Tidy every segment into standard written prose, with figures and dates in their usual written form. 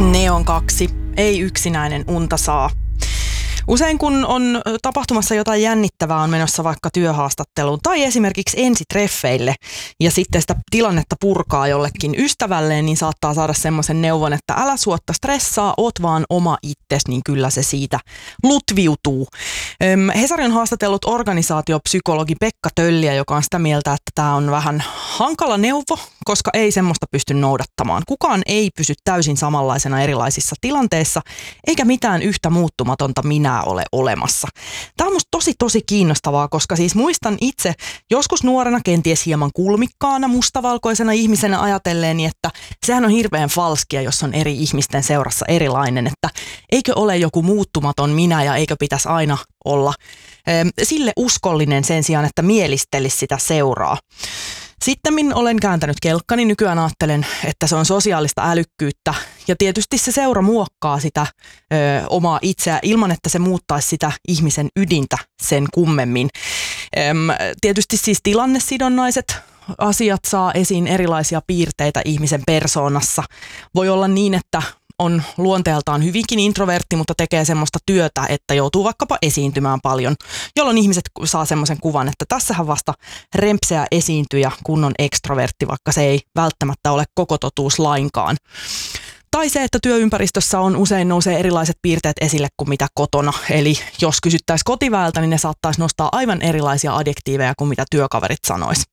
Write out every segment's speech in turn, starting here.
Neon 2. Ei yksinäinen unta saa. Usein kun on tapahtumassa jotain jännittävää, on menossa vaikka työhaastatteluun tai esimerkiksi ensitreffeille ja sitten sitä tilannetta purkaa jollekin ystävälleen, niin saattaa saada semmoisen neuvon, että älä suotta stressaa, oot vaan oma itses, niin kyllä se siitä lutviutuu. Hesari on haastatellut organisaatiopsykologi Pekka Tölliä, joka on sitä mieltä, että tämä on vähän hankala neuvo, koska ei semmoista pysty noudattamaan. Kukaan ei pysy täysin samanlaisena erilaisissa tilanteissa, eikä mitään yhtä muuttumatonta minä ole olemassa. Tämä on musta tosi kiinnostavaa, koska siis muistan itse joskus nuorena, kenties hieman kulmikkaana, mustavalkoisena ihmisenä ajatelleeni, että sehän on hirveän falskia, jos on eri ihmisten seurassa erilainen, että eikö ole joku muuttumaton minä ja eikö pitäisi aina olla sille uskollinen sen sijaan, että mielistelisi sitä seuraa. Sitten olen kääntänyt kelkkani, nykyään ajattelen, että se on sosiaalista älykkyyttä ja tietysti se seura muokkaa sitä omaa itseä ilman, että se muuttaisi sitä ihmisen ydintä sen kummemmin. Tietysti siis tilannesidonnaiset asiat saa esiin erilaisia piirteitä ihmisen persoonassa. Voi olla niin, että on luonteeltaan hyvinkin introvertti, mutta tekee semmoista työtä, että joutuu vaikkapa esiintymään paljon, jolloin ihmiset saa semmoisen kuvan, että tässähän vasta rempseä esiintyjä, kun on ekstrovertti, vaikka se ei välttämättä ole koko totuus lainkaan. Tai se, että työympäristössä usein nousee erilaiset piirteet esille kuin mitä kotona. Eli jos kysyttäisiin kotiväeltä, niin ne saattaisi nostaa aivan erilaisia adjektiiveja kuin mitä työkaverit sanois.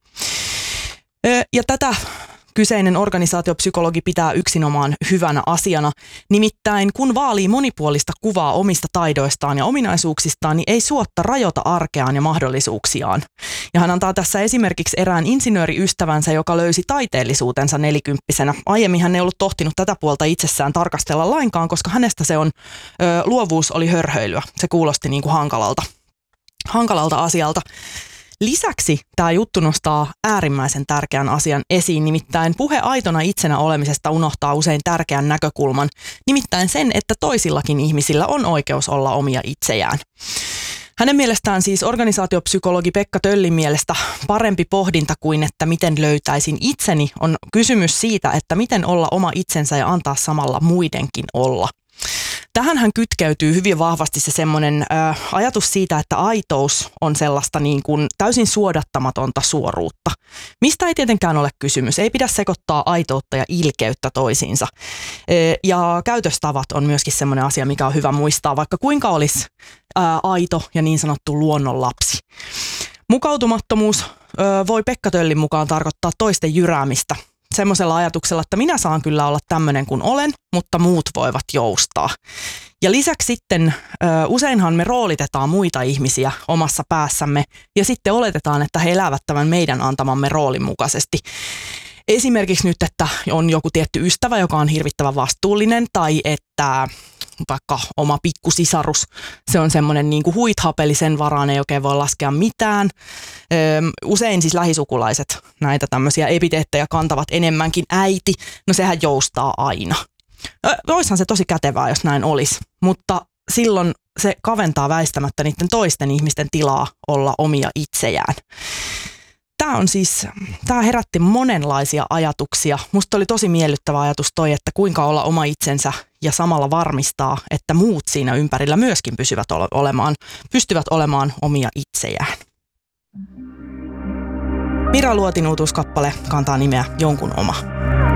Ja tätä kyseinen organisaatiopsykologi pitää yksinomaan hyvänä asiana. Nimittäin kun vaalii monipuolista kuvaa omista taidoistaan ja ominaisuuksistaan, niin ei suotta rajoita arkeaan ja mahdollisuuksiaan. Ja hän antaa tässä esimerkiksi erään insinööriystävänsä, joka löysi taiteellisuutensa nelikymppisenä. Aiemmin hän ei ollut tohtinut tätä puolta itsessään tarkastella lainkaan, koska hänestä luovuus oli hörhöilyä. Se kuulosti niin kuin hankalalta asialta. Lisäksi tämä juttu nostaa äärimmäisen tärkeän asian esiin, nimittäin puhe aitona itsenä olemisesta unohtaa usein tärkeän näkökulman, nimittäin sen, että toisillakin ihmisillä on oikeus olla omia itsejään. Hänen mielestään siis organisaatiopsykologi Pekka Töllin mielestä parempi pohdinta kuin, että miten löytäisin itseni, on kysymys siitä, että miten olla oma itsensä ja antaa samalla muidenkin olla. Tähänhän kytkeytyy hyvin vahvasti se semmoinen ajatus siitä, että aitous on sellaista niin kuin täysin suodattamatonta suoruutta. Mistä ei tietenkään ole kysymys. Ei pidä sekoittaa aitoutta ja ilkeyttä toisiinsa. Ja käytöstavat on myöskin semmoinen asia, mikä on hyvä muistaa, vaikka kuinka olisi aito ja niin sanottu luonnonlapsi. Mukautumattomuus voi Pekka Töllin mukaan tarkoittaa toisten jyräämistä. Semmoisella ajatuksella, että minä saan kyllä olla tämmöinen kuin olen, mutta muut voivat joustaa. Ja lisäksi sitten useinhan me roolitetaan muita ihmisiä omassa päässämme ja sitten oletetaan, että he elävät tämän meidän antamamme roolin mukaisesti. Esimerkiksi nyt, että on joku tietty ystävä, joka on hirvittävän vastuullinen tai että vaikka oma pikkusisarus, se on semmoinen niin kuin huithapeli, sen varaan ei oikein voi laskea mitään. Usein siis lähisukulaiset näitä tämmöisiä epiteettejä kantavat enemmänkin äiti, no sehän joustaa aina. Oishan se tosi kätevää, jos näin olisi, mutta silloin se kaventaa väistämättä niiden toisten ihmisten tilaa olla omia itsejään. Tämä herätti monenlaisia ajatuksia. Musta oli tosi miellyttävä ajatus toi, että kuinka olla oma itsensä ja samalla varmistaa, että muut siinä ympärillä myöskin pystyvät olemaan omia itsejään. Mira Luotin uutuuskappale kantaa nimeä Jonkun oma.